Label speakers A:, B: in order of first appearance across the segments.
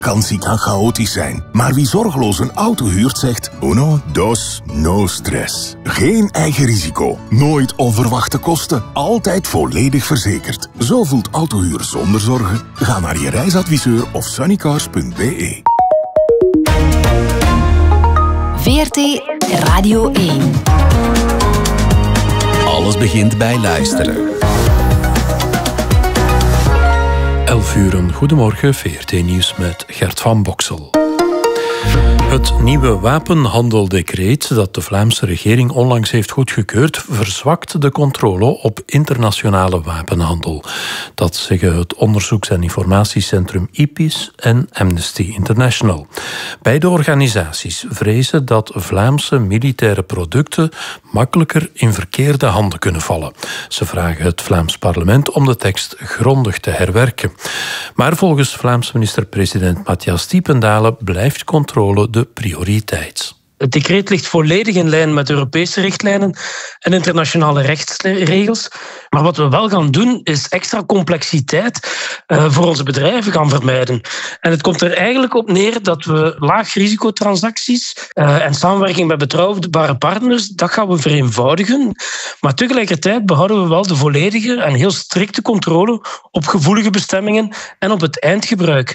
A: kan ziek en chaotisch zijn. Maar wie zorgeloos een auto huurt zegt uno, dos, no stress. Geen eigen risico. Nooit onverwachte kosten. Altijd volledig verzekerd. Zo voelt autohuur zonder zorgen. Ga naar je reisadviseur of sunnycars.be.
B: VRT Radio 1.
C: Alles begint bij luisteren.
D: 11 uur, goedemorgen, VRT Nieuws met Gert van Boksel. Het nieuwe wapenhandeldecreet dat de Vlaamse regering onlangs heeft goedgekeurd verzwakt de controle op internationale wapenhandel. Dat zeggen het onderzoeks- en informatiecentrum IPIS en Amnesty International. Beide organisaties vrezen dat Vlaamse militaire producten makkelijker in verkeerde handen kunnen vallen. Ze vragen het Vlaams parlement om de tekst grondig te herwerken. Maar volgens Vlaams minister-president Matthias Diependalen blijft controle de prioriteit.
E: Het decreet ligt volledig in lijn met Europese richtlijnen en internationale rechtsregels. Maar wat we wel gaan doen, is extra complexiteit voor onze bedrijven gaan vermijden. En het komt er eigenlijk op neer dat we laag-risicotransacties en samenwerking met betrouwbare partners, dat gaan we vereenvoudigen. Maar tegelijkertijd behouden we wel de volledige en heel strikte controle op gevoelige bestemmingen en op het eindgebruik.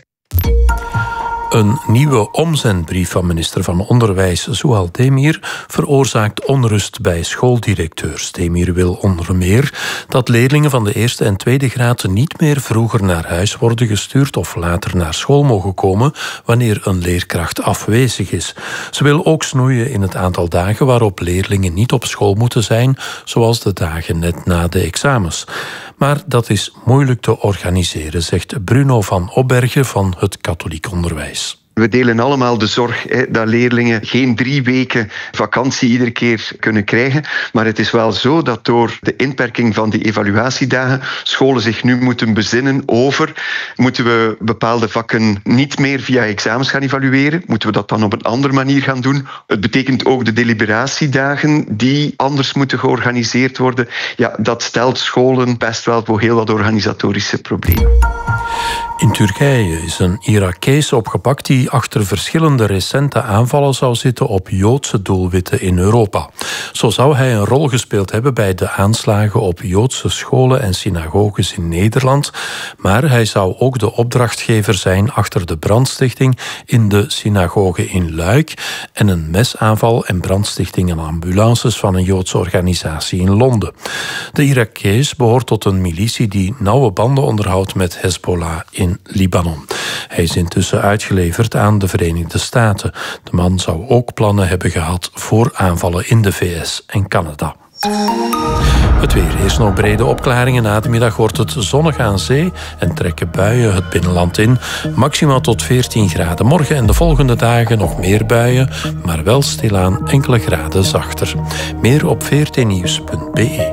D: Een nieuwe omzendbrief van minister van Onderwijs Zouhal Demir veroorzaakt onrust bij schooldirecteurs. Demir wil onder meer dat leerlingen van de eerste en tweede graad niet meer vroeger naar huis worden gestuurd of later naar school mogen komen wanneer een leerkracht afwezig is. Ze wil ook snoeien in het aantal dagen waarop leerlingen niet op school moeten zijn, zoals de dagen net na de examens. Maar dat is moeilijk te organiseren, zegt Bruno van Opbergen van het katholiek onderwijs.
F: We delen allemaal de zorg dat leerlingen geen 3 weken vakantie iedere keer kunnen krijgen. Maar het is wel zo dat door de inperking van die evaluatiedagen scholen zich nu moeten bezinnen over: moeten we bepaalde vakken niet meer via examens gaan evalueren? Moeten we dat dan op een andere manier gaan doen? Het betekent ook de deliberatiedagen die anders moeten georganiseerd worden. Ja, dat stelt scholen best wel voor heel wat organisatorische problemen.
D: In Turkije is een Irakees opgepakt die achter verschillende recente aanvallen zou zitten op Joodse doelwitten in Europa. Zo zou hij een rol gespeeld hebben bij de aanslagen op Joodse scholen en synagoges in Nederland, maar hij zou ook de opdrachtgever zijn achter de brandstichting in de synagoge in Luik en een mesaanval en brandstichting aan ambulances van een Joodse organisatie in Londen. De Irakees behoort tot een militie die nauwe banden onderhoudt met Hezbollah in Libanon. Hij is intussen uitgeleverd aan de Verenigde Staten. De man zou ook plannen hebben gehad voor aanvallen in de VS en Canada. Het weer. Eerst nog brede opklaringen. Na de middag wordt het zonnig aan zee en trekken buien het binnenland in. Maximaal tot 14 graden. Morgen en de volgende dagen nog meer buien, maar wel stilaan enkele graden zachter. Meer op vrtnieuws.be.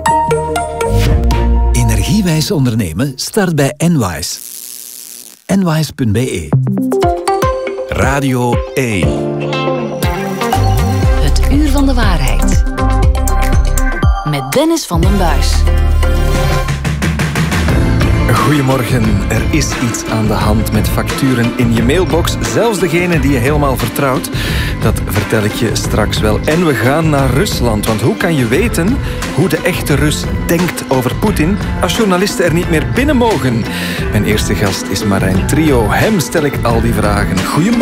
C: Energiewijs ondernemen start bij Enwise. Enwise.be. Radio 1.
B: Het uur van de waarheid. Met Dennis van den Buis.
G: Goedemorgen. Er is iets aan de hand met facturen in je mailbox. Zelfs degene die je helemaal vertrouwt. Dat vertel ik je straks wel. En we gaan naar Rusland. Want hoe kan je weten hoe de echte Rus denkt over Poetin als journalisten er niet meer binnen mogen? Mijn eerste gast is Marijn Trio. Hem stel ik al die vragen. Goedemorgen.